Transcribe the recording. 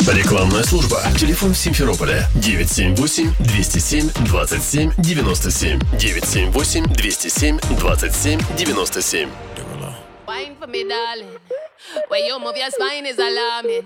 Рекламная служба. Телефон в Симферополе 978-207-27-97. 978-207-27-97. Wine for me, darling. Where you move your spine is alarming.